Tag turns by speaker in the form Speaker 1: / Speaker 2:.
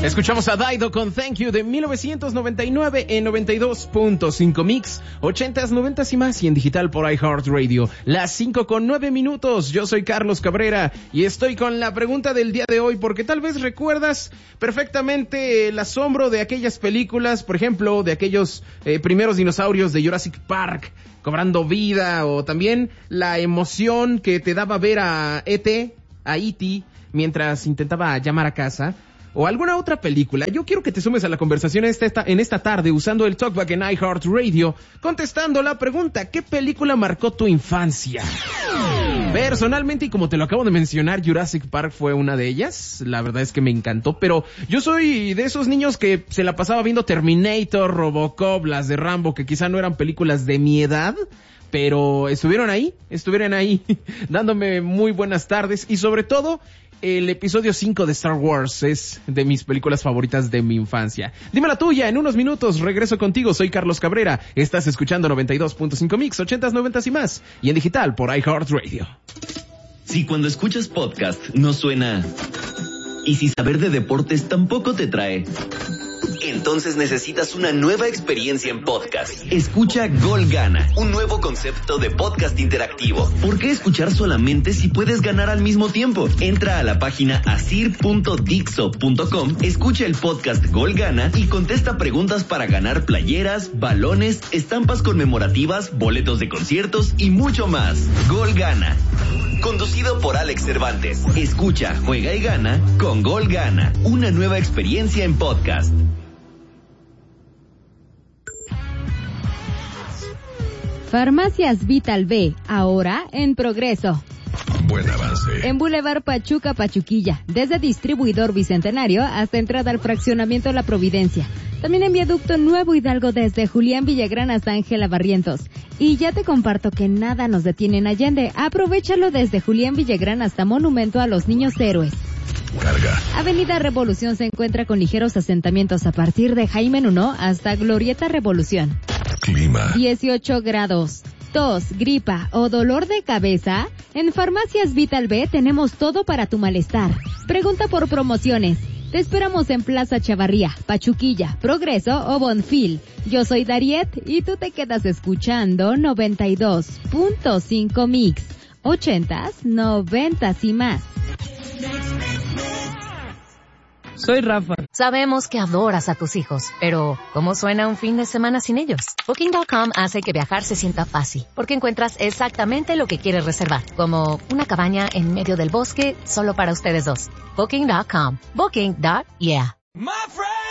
Speaker 1: Escuchamos a Dido con Thank You de 1999 en 92.5 Mix, 80s, 90s y más, y en digital por iHeartRadio. Las 5:09. Yo soy Carlos Cabrera y estoy con la pregunta del día de hoy, porque tal vez recuerdas perfectamente el asombro de aquellas películas, por ejemplo, de aquellos primeros dinosaurios de Jurassic Park cobrando vida, o también la emoción que te daba ver a E.T., mientras intentaba llamar a casa, o alguna otra película. Yo quiero que te sumes a la conversación en esta tarde usando el Talkback en iHeartRadio, contestando la pregunta: ¿qué película marcó tu infancia? Personalmente, y como te lo acabo de mencionar, Jurassic Park fue una de ellas. La verdad es que me encantó, pero yo soy de esos niños que se la pasaba viendo Terminator, Robocop, las de Rambo, que quizá no eran películas de mi edad, pero estuvieron ahí, dándome muy buenas tardes. Y sobre todo, el episodio 5 de Star Wars es de mis películas favoritas de mi infancia. Dime la tuya, en unos minutos regreso contigo. Soy Carlos Cabrera, estás escuchando 92.5 Mix, 80s, 90s y más, y en digital por iHeartRadio.
Speaker 2: Si cuando escuchas podcast no suena, y si saber de deportes tampoco te trae, entonces necesitas una nueva experiencia en podcast. Escucha Gol Gana, un nuevo concepto de podcast interactivo. ¿Por qué escuchar solamente si puedes ganar al mismo tiempo? Entra a la página asir.dixo.com, escucha el podcast Gol Gana y contesta preguntas para ganar playeras, balones, estampas conmemorativas, boletos de conciertos y mucho más. Gol Gana, conducido por Alex Cervantes. Escucha, juega y gana con Gol Gana, una nueva experiencia en podcast.
Speaker 3: Farmacias Vital B, ahora en Progreso.
Speaker 4: Buen avance.
Speaker 3: En Boulevard Pachuca, Pachuquilla, desde Distribuidor Bicentenario hasta entrada al fraccionamiento La Providencia. También en Viaducto Nuevo Hidalgo desde Julián Villagrán hasta Ángela Barrientos. Y ya te comparto que nada nos detiene en Allende. Aprovéchalo desde Julián Villagrán hasta Monumento a los Niños Héroes.
Speaker 4: Carga.
Speaker 3: Avenida Revolución se encuentra con ligeros asentamientos a partir de Jaime Nuno hasta Glorieta Revolución.
Speaker 4: Clima.
Speaker 3: 18 grados. Tos, gripa o dolor de cabeza, en Farmacias Vital B tenemos todo para tu malestar. Pregunta por promociones. Te esperamos en Plaza Chavarría, Pachuquilla, Progreso o Bonfil. Yo soy Dariet y tú te quedas escuchando 92.5 Mix, 80s, 90s y más.
Speaker 5: Soy Rafa.
Speaker 6: Sabemos que adoras a tus hijos, pero ¿cómo suena un fin de semana sin ellos? Booking.com hace que viajar se sienta fácil, porque encuentras exactamente lo que quieres reservar, como una cabaña en medio del bosque solo para ustedes dos. Booking.com. Booking.yeah.